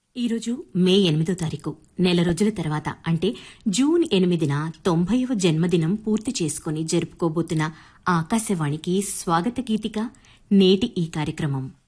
ఈరోజు మే 8వ తారీఖు. నెల రోజుల తర్వాత అంటే జూన్ 8న 90వ జన్మదినం పూర్తి చేసుకుని జరుపుకోబోతున్న ఆకాశవాణికి స్వాగత గీతిక నేటి ఈ కార్యక్రమం.